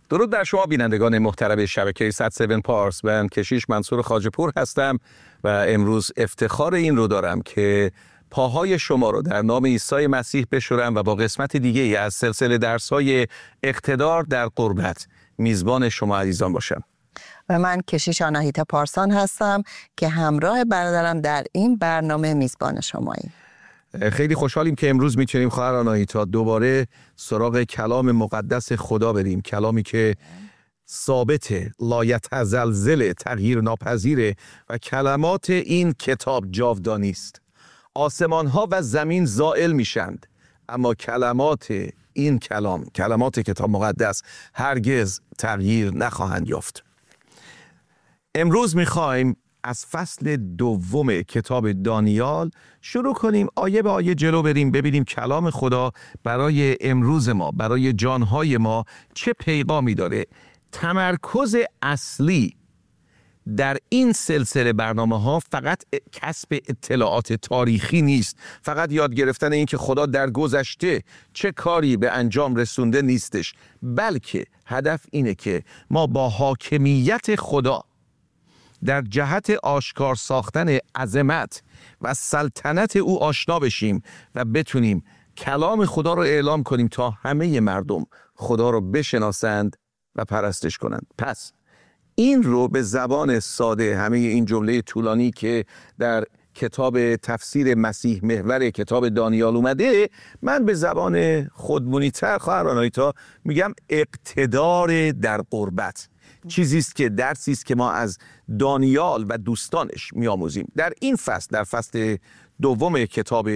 درود در شما بینندگان محترم شبکه 107 پارس. من کشیش منصور خواجه‌پور هستم و امروز افتخار این رو دارم که پاهای شما رو در نام عیسی مسیح بشورم و با قسمت دیگه ای از سلسله درس‌های اقتدار در قربت میزبان شما عزیزان باشم. و من کشیش آناهیتا پارسان هستم که همراه برادرم در این برنامه میزبان شماییم. خیلی خوشحالیم که امروز میتونیم خواهر آناهیتا دوباره سراغ کلام مقدس خدا بریم، کلامی که ثابته، لایتزلزل، تغییر ناپذیره و کلمات این کتاب جاودانی است. آسمان ها و زمین زائل میشند اما کلمات این کلمات کتاب مقدس هرگز تغییر نخواهند یافت. امروز میخوایم از فصل دوم کتاب دانیال شروع کنیم، آیه به آیه جلو بریم، ببینیم کلام خدا برای امروز ما، برای جانهای ما چه پیغامی داره. تمرکز اصلی در این سلسله برنامه ها فقط کسب اطلاعات تاریخی نیست، فقط یاد گرفتن این که خدا در گذشته چه کاری به انجام رسونده نیستش، بلکه هدف اینه که ما با حاکمیت خدا در جهت آشکار ساختن عظمت و سلطنت او آشنا بشیم و بتونیم کلام خدا رو اعلام کنیم تا همه مردم خدا رو بشناسند و پرستش کنند. پس این رو به زبان ساده، همه این جمله طولانی که در کتاب تفسیر مسیح محور کتاب دانیال اومده، من به زبان خودمونی‌تر خواهر آناهیتا میگم اقتدار در قربت. چیزی است که درسی است که ما از دانیال و دوستانش میآموزیم. در این فصل، در فصل دوم کتاب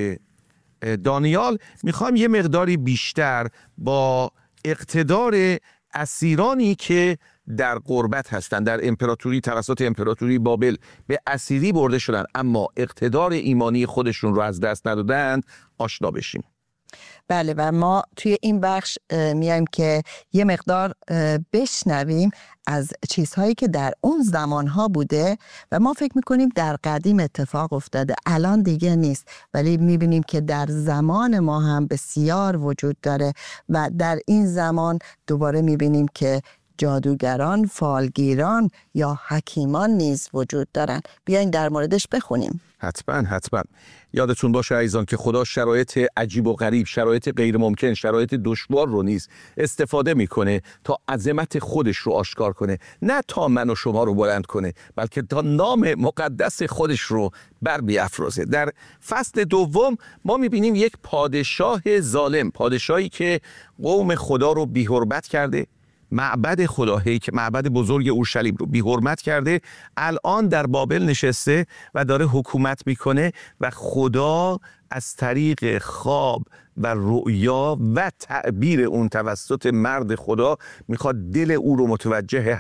دانیال، میخوام یه مقداری بیشتر با اقتدار اسیرانی که در غربت هستند، در امپراتوری توسط امپراتوری بابل به اسیری برده شدن اما اقتدار ایمانی خودشون رو از دست ندادند آشنا بشیم. بله، و ما توی این بخش میایم که یه مقدار بشنویم از چیزهایی که در اون زمانها بوده و ما فکر میکنیم در قدیم اتفاق افتاده، الان دیگه نیست، ولی میبینیم که در زمان ما هم بسیار وجود داره و در این زمان دوباره میبینیم که جادوگران، فالگیران یا حکیمان نیز وجود دارن. بیاین در موردش بخونیم. حتما یادتون باشه عزیزان که خدا شرایط عجیب و غریب، شرایط غیر ممکن، شرایط دشوار رو نیز استفاده میکنه تا عظمت خودش رو آشکار کنه، نه تا من و شما رو بلند کنه، بلکه تا نام مقدس خودش رو بر بیافرازه. در فصل دوم ما میبینیم یک پادشاه ظالم، پادشاهی که قوم خدا رو بی‌حرمت کرده، معبد خدایی که معبد بزرگ اورشلیم رو بی حرمت کرده، الان در بابل نشسته و داره حکومت میکنه و خدا از طریق خواب و رؤیا و تعبیر اون توسط مرد خدا میخواد دل او رو متوجه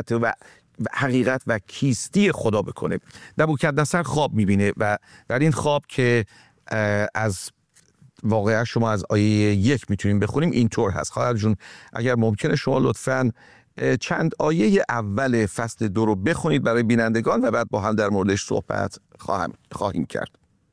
حقیقت و کیستی خدا بکنه. نبوکدنصر خواب میبینه و در این خواب که از واقعا شما از آیه 1 میتونیم بخونیم، اینطور هست. خواهر جون اگر ممکنه شما لطفاً چند آیه اول فصل 2 رو بخونید برای بینندگان و بعد با هم در موردش صحبت خواهیم کرد.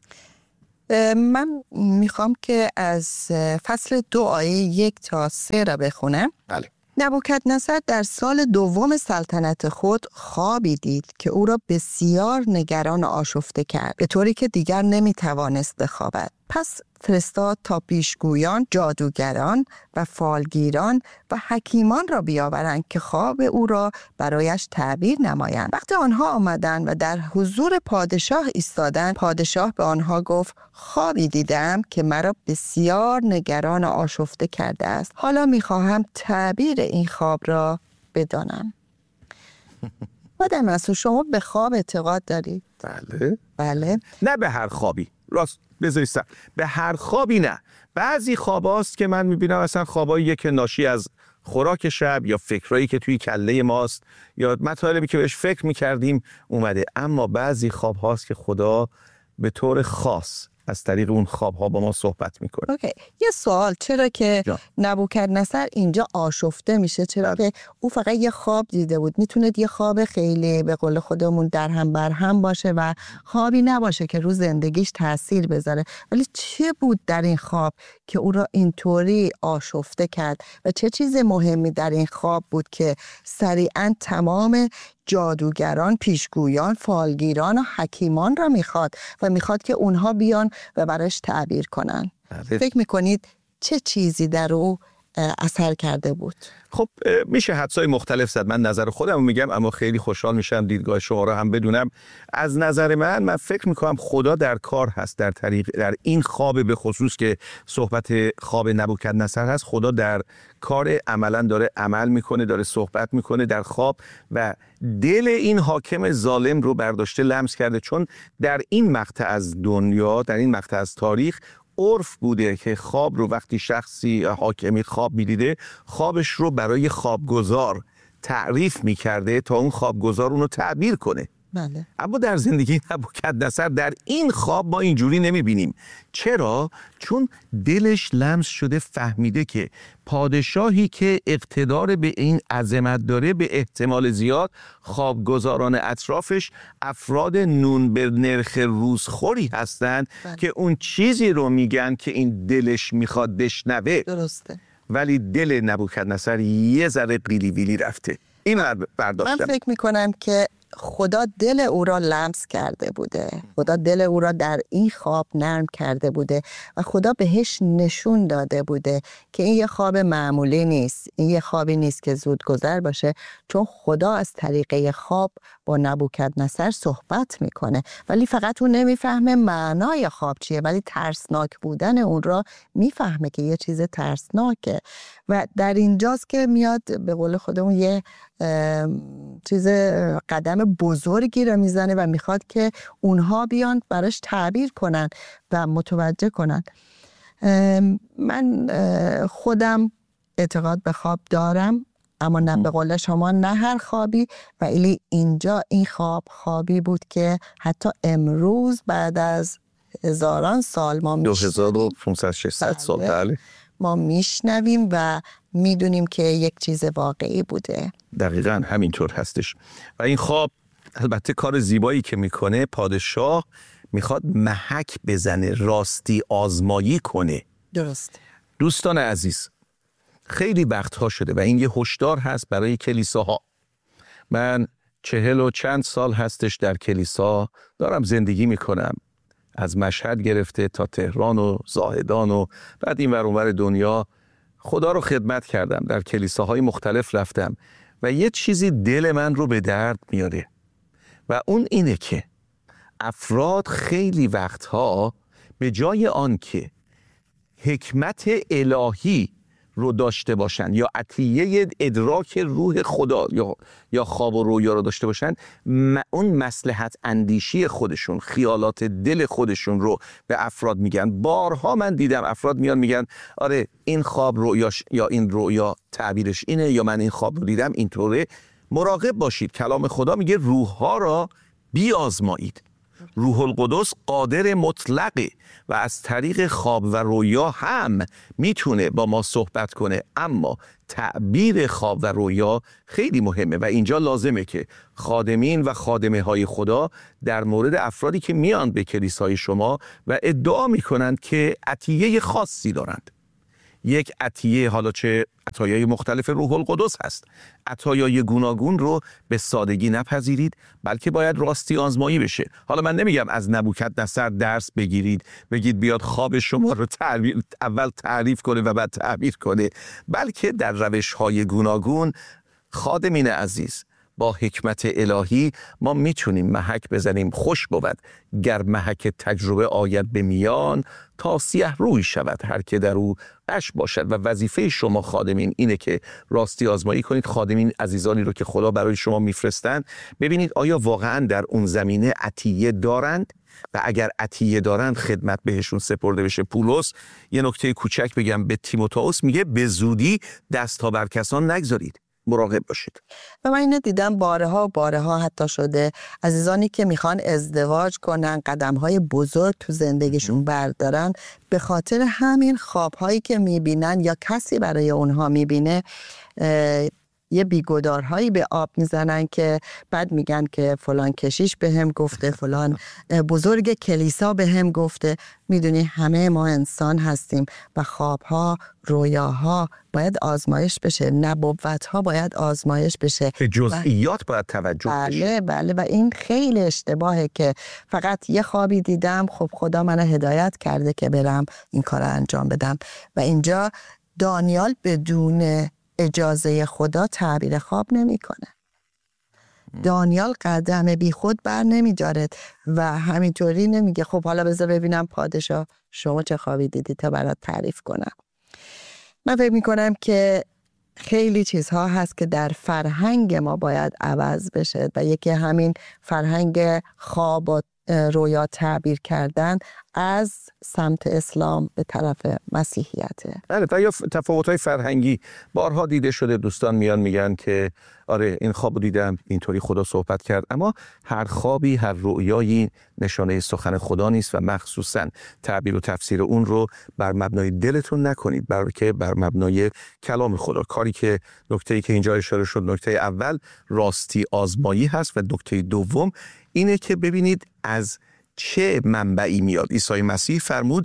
من میخوام که از فصل 2 آیه 1 تا 3 را بخونم. بله. نبوکدنصر در سال دوم سلطنت خود خوابی دید که او را بسیار نگران و آشفته کرد، به طوری که دیگر نمیتوانست بخوابد. پس فرستاد تا پیشگویان، جادوگران و فالگیران و حکیمان را بیاورند که خواب او را برایش تعبیر نمایند. وقتی آنها آمدند و در حضور پادشاه ایستادند، پادشاه به آنها گفت: خوابی دیدم که مرا بسیار نگران و آشفته کرده است. حالا میخواهم تعبیر این خواب را بدانم. آدم مسعود، شما به خواب اعتقاد دارید؟ بله. نه به هر خوابی، راست بذارید، به هر خوابی نه. بعضی خواب هاست که من میبینم اصلا خواباییه که ناشی از خوراک شب یا فکرایی که توی کله ماست یا مطالبی که بهش فکر میکردیم اومده، اما بعضی خواب هاست که خدا به طور خاص از طریق اون خواب‌ها با ما صحبت میکنه. اوکی. یه سوال، چرا که نبوکدنصر اینجا آشفته میشه؟ چرا که او فقط یه خواب دیده بود؟ میتونه یه خواب خیلی به قول خودمون در هم بر هم باشه و خوابی نباشه که رو زندگیش تاثیر بذاره، ولی چه بود در این خواب که او را اینطوری آشفته کرد و چه چیز مهمی در این خواب بود که سریعاً تمام جادوگران، پیشگویان، فالگیران و حکیمان را میخواد که اونها بیان و براش تعبیر کنن؟ فکر میکنید چه چیزی در او اثر کرده بود؟ خب میشه حدسای مختلف زد. من نظر خودم میگم، اما خیلی خوشحال میشم دیدگاه شما رو هم بدونم. از نظر من فکر میکنم خدا در کار هست در این خواب به خصوص که صحبت خواب نبوکدنصر هست. خدا در کار عملا داره عمل میکنه، داره صحبت میکنه در خواب و دل این حاکم ظالم رو برداشته لمس کرده، چون در این مقطع از دنیا، در این مقطع از تاریخ عرف بوده که خواب رو وقتی شخصی حاکمی خواب می‌دیده، خوابش رو برای خوابگزار تعریف می‌کرده تا اون خوابگزار اون رو تعبیر کنه. بله. اما در زندگی نبوکدنصر در این خواب ما اینجوری نمی‌بینیم. چرا؟ چون دلش لمس شده، فهمیده که پادشاهی که اقتدار به این عظمت داره به احتمال زیاد خوابگزاران اطرافش افراد نون به نرخ روزخوری هستند که اون چیزی رو میگن که این دلش میخواد بشنوه. درسته. ولی دل نبوکدنصر یه ذره قیلی ویلی رفته. این برداشتم. من فکر میکنم که خدا دل او را لمس کرده بوده، خدا دل او را در این خواب نرم کرده بوده و خدا بهش نشون داده بوده که این یه خواب معمولی نیست، این یه خوابی نیست که زود گذر باشه، چون خدا از طریقه خواب با نبوکدنصر صحبت میکنه، ولی فقط اون نمیفهمه معنای خواب چیه، ولی ترسناک بودن اون را میفهمه که یه چیز ترسناکه و در اینجاست که میاد به قول خودمون یه چیز قدم بزرگی رو میزنه و میخواد که اونها بیان براش تعبیر کنن و متوجه کنن. من خودم اعتقاد به خواب دارم، اما نه به قول شما نه هر خوابی، و اینجا این خوابی بود که حتی امروز بعد از هزاران سال ما 2500-600 سال بله ما میشنویم و میدونیم که یک چیز واقعی بوده. دقیقاً همینطور هستش. و این خواب البته کار زیبایی که میکنه، پادشاه میخواد محک بزنه، راستی آزمایی کنه. درست. دوستان عزیز، خیلی وقتها شده و این یه هشدار هست برای کلیساها. من 40 و چند سال هستش در کلیسا دارم زندگی میکنم، از مشهد گرفته تا تهران و زاهدان و بعد این ور اونور دنیا خدا رو خدمت کردم، در کلیساهای مختلف رفتم و یه چیزی دل من رو به درد میاره و اون اینه که افراد خیلی وقتها به جای آن که حکمت الهی رو داشته باشن یا عطیه ادراک روح خدا یا خواب و رویا رو داشته باشن، اون مصلحت اندیشی خودشون، خیالات دل خودشون رو به افراد میگن. بارها من دیدم افراد میان میگن آره این خواب رویاش یا این رویا تعبیرش اینه، یا من این خواب رو دیدم اینطوره. مراقب باشید، کلام خدا میگه روح‌ها را بیازمایید. روح القدس قادر مطلقه و از طریق خواب و رویا هم میتونه با ما صحبت کنه، اما تعبیر خواب و رویا خیلی مهمه و اینجا لازمه که خادمین و خادمه های خدا در مورد افرادی که میان به کلیسای شما و ادعا میکنند که عطیه خاصی دارند، یک عطیه، حالا چه عطایای مختلف روح القدس هست، عطایای گوناگون رو به سادگی نپذیرید، بلکه باید راستی آزمایی بشه. حالا من نمیگم از نبوکدنصر درس بگیرید، بگید بیاد خواب شما رو اول تعریف کنه و بعد تعبیر کنه، بلکه در روش‌های گوناگون خادمین عزیز با حکمت الهی ما میتونیم محک بزنیم. خوش بود گر محک تجربه آید به میان، تا سیه روی شود هر که در او غش باشد. و وظیفه شما خادمین اینه که راستی آزمایی کنید. خادمین عزیزانی رو که خدا برای شما میفرستند، ببینید آیا واقعا در اون زمینه عطیه دارند و اگر عطیه دارند خدمت بهشون سپرده بشه. پولس یه نکته کوچک بگم به تیموتائوس، میگه به زودی دست ها بر کسان نگذارید. مراقب باشید. و من اینو دیدم بارها و بارها حتی شده عزیزانی که میخوان ازدواج کنن، قدمهای بزرگ تو زندگیشون بردارن، به خاطر همین خوابهایی که میبینن یا کسی برای اونها میبینه یه بیگدارهایی به آب میزنن که بعد میگن که فلان کشیش به هم گفته، فلان بزرگ کلیسا به هم گفته. میدونی همه ما انسان هستیم و خوابها، رویاها باید آزمایش بشه، نبوتها باید آزمایش بشه، به جزئیات باید توجه بشه. بله و این خیلی اشتباهه که فقط یه خوابی دیدم، خب خدا منو هدایت کرده که برم این کار انجام بدم. و اینجا دانیال بدون اجازه خدا تعبیر خواب نمیکنه. دانیال قدم بی خود بر نمیداره و همینطوری نمیگه خب حالا بذار ببینم پادشاه شما چه خوابی دیدی تا برات تعریف کنم. من فکر میکنم که خیلی چیزها هست که در فرهنگ ما باید عوض بشه و یکی همین فرهنگ خواب و رویا تعبیر کردن از سمت اسلام به طرف مسیحیته. بله، و یا تفاوت‌های فرهنگی بارها دیده شده. دوستان میان میگن که آره این خوابو دیدم، اینطوری خدا صحبت کرد، اما هر خوابی، هر رؤیایی نشانه سخن خدا نیست و مخصوصاً تعبیر و تفسیر اون رو بر مبنای دلتون نکنید، بلکه بر مبنای کلام خدا. کاری که نکته‌ای که اینجا اشاره شد، نکته اول راستی آزمایی هست و نکته دوم اینه که ببینید از چه منبعی میاد. عیسی مسیح فرمود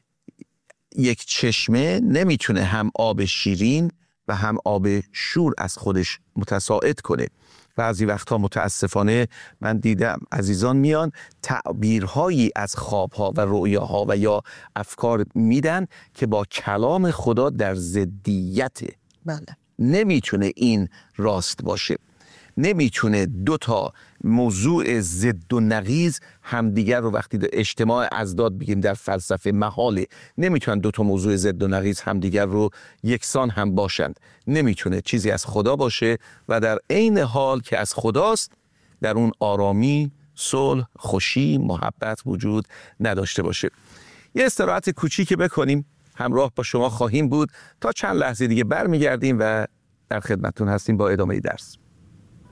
یک چشمه نمیتونه هم آب شیرین و هم آب شور از خودش متساعد کنه. بعضی وقتها متاسفانه من دیدم عزیزان میان تعبیرهایی از خوابها و رؤیاها و یا افکار میدن که با کلام خدا در ضدیته. بله. نمیتونه این راست باشه. نمیتونه دو تا موضوع ضد و نقیض همدیگر رو، وقتی اجتماع اضداد بگیم در فلسفه محاله، نمیتونن دو تا موضوع ضد و نقیض همدیگر رو یکسان هم باشند. نمیتونه چیزی از خدا باشه و در عین حال که از خداست در اون آرامی، صلح، خوشی، محبت وجود نداشته باشه. یه استراحت کوچیکی بکنیم، همراه با شما خواهیم بود تا چند لحظه دیگه برمیگردیم و در خدمتتون هستیم با ادامه درس.